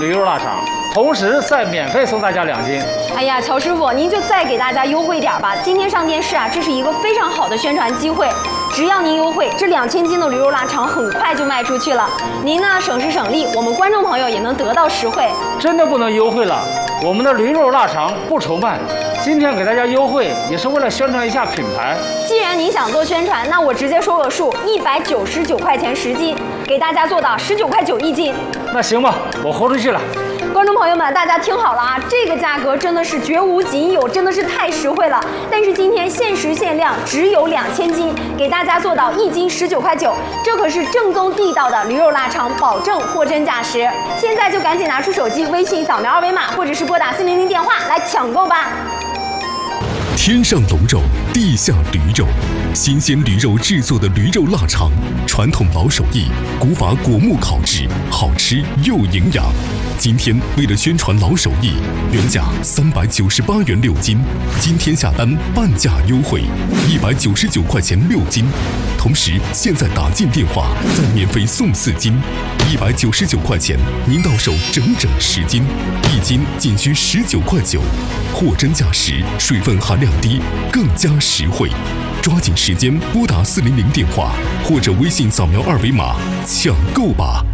驴肉腊肠，同时再免费送大家2斤。 哎呀，乔师傅，您就再给大家优惠点吧！今天上电视啊，这是一个非常好的宣传机会。只要您优惠，这2000斤的驴肉腊肠很快就卖出去了。您呢省时省力，我们观众朋友也能得到实惠。 真的不能优惠了，我们的驴肉腊肠不愁卖。今天给大家优惠，也是为了宣传一下品牌。 既然您想做宣传，那我直接说个数，199块钱10斤，给大家做到19.9块1斤。 那行吧，我豁出去了。 观众朋友们，大家听好了啊，这个价格真的是绝无仅有，真的是太实惠了。但是今天限时限量，只有2000斤，给大家做到1斤19.9块，这可是正宗地道的驴肉腊肠，保证货真价实。现在就赶紧拿出手机，微信扫描2维码，或者是拨打400电话来抢购吧。 天上龙肉，地下驴肉，新鲜驴肉制作的驴肉腊肠，传统老手艺，古法果木烤制，好吃又营养。今天为了宣传老手艺，原价398元6斤，今天下单半价优惠，199块钱6斤。同时现在打进电话再免费送4斤，199块钱您到手整10斤，1斤仅需19.9块，货真价实，水分含量低，更加实惠。抓紧时间拨打400电话或者微信扫描2维码抢购吧。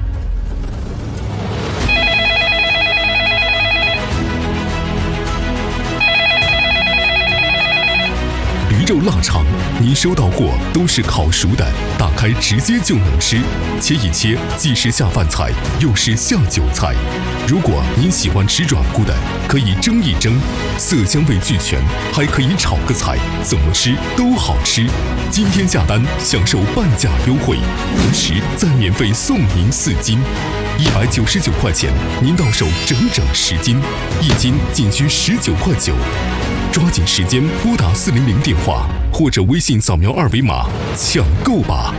驴肉腊肠，您收到货都是烤熟的，打开直接就能吃，切一切既是下饭菜，又是下酒菜。如果您喜欢吃软乎的，可以蒸一蒸，色香味俱全，还可以炒个菜，怎么吃都好吃。今天下单享受半价优惠，同时再免费送您4斤，199块钱您到手整10斤，1斤仅需19.9块。抓紧时间拨打400电话或者微信扫描2维码抢购吧。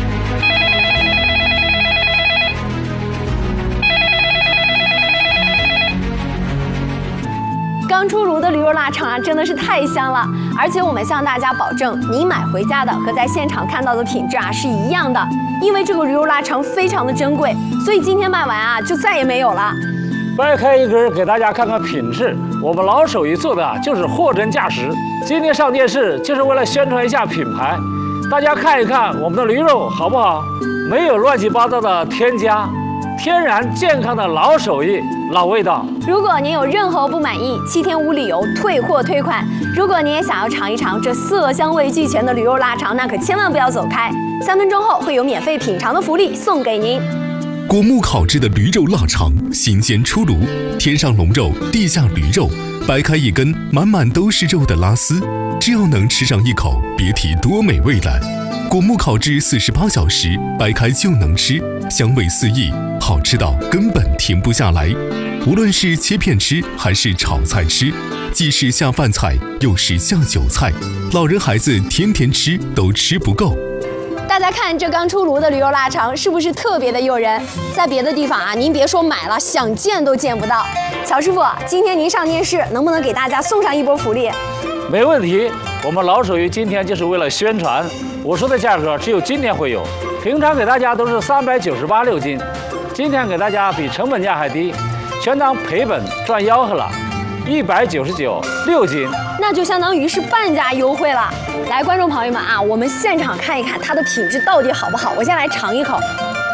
刚出炉的驴肉腊肠啊，真的是太香了！而且我们向大家保证，您买回家的和在现场看到的品质啊是一样的。因为这个驴肉腊肠非常的珍贵，所以今天卖完啊就再也没有了。 掰开一根给大家看看品质，我们老手艺做的就是货真价实。今天上电视就是为了宣传一下品牌，大家看一看我们的驴肉好不好？没有乱七八糟的添加，天然健康的老手艺老味道。 如果您有任何不满意，7天无理由退货退款。如果您也想要尝一尝这色香味俱全的驴肉腊肠，那可千万不要走开，3分钟后会有免费品尝的福利送给您。 果木烤制的驴肉腊肠，新鲜出炉，天上龙肉，地下驴肉，掰开一根，满满都是肉的拉丝，只要能吃上一口，别提多美味了。果木烤制48小时，掰开就能吃，香味四溢，好吃到根本停不下来。无论是切片吃还是炒菜吃，既是下饭菜，又是下酒菜，老人孩子天天吃都吃不够。 大家看这刚出炉的驴肉腊肠是不是特别的诱人？在别的地方啊，您别说买了，想见都见不到。乔师傅，今天您上电视，能不能给大家送上一波福利？ 没问题，我们老手艺今天就是为了宣传，我说的价格只有今天会有，平常给大家都是398 6斤，今天给大家比成本价还低，全当赔本赚吆喝了，199 6斤， 那就相当于是半价优惠了。来，观众朋友们啊，我们现场看一看它的品质到底好不好。我先来尝一口，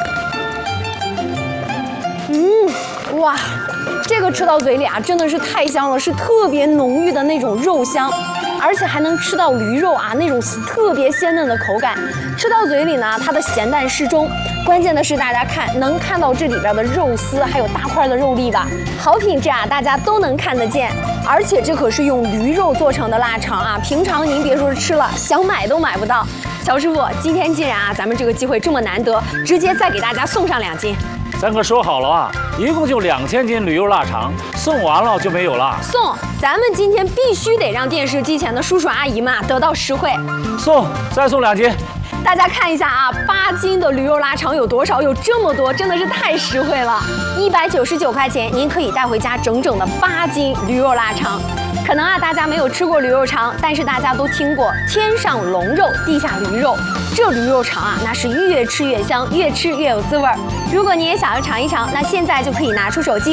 哇，这个吃到嘴里啊，真的是太香了，是特别浓郁的那种肉香，而且还能吃到驴肉啊那种特别鲜嫩的口感。吃到嘴里呢，它的咸淡适中。关键的是，大家看能看到这里边的肉丝，还有大块的肉粒吧，好品质啊，大家都能看得见。而且这可是用驴肉做成的腊肠啊，平常您别说是吃了，想买都买不到。乔师傅，今天既然啊咱们这个机会这么难得，直接再给大家送上2斤。 咱可说好了啊，一共就2000斤驴肉腊肠，送完了就没有了。 送，咱们今天必须得让电视机前的叔叔阿姨们得到实惠。 送，再送2斤。 大家看一下啊，8斤的驴肉腊肠有多少？有这么多，真的是太实惠了。199块钱，您可以带回家整整的8斤驴肉腊肠。可能啊，大家没有吃过驴肉肠，但是大家都听过天上龙肉，地下驴肉。这驴肉肠啊，那是越吃越香，越吃越有滋味儿。如果你也想要尝一尝，那现在就可以拿出手机。